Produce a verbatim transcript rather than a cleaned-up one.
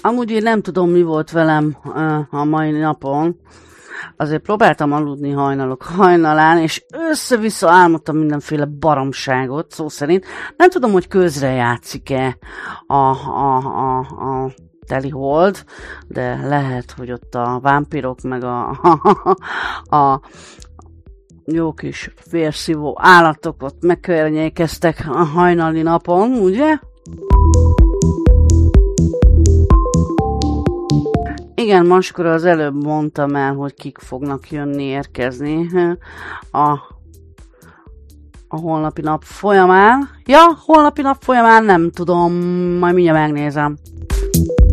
Amúgy én nem tudom, mi volt velem a mai napon. Azért próbáltam aludni hajnalok hajnalán, és össze-vissza álmodtam mindenféle baromságot, szó szerint. Nem tudom, hogy közre játszik-e a, a, a, a teli hold, de lehet, hogy ott a vámpirok meg a, a, a jó kis vérszívó állatok ott megkörnyékeztek a hajnali napon, ugye? Igen, Maskora, az előbb mondtam el, hogy kik fognak jönni, érkezni a, a holnapi nap folyamán. Ja, holnapi nap folyamán nem tudom, majd mindjárt megnézem.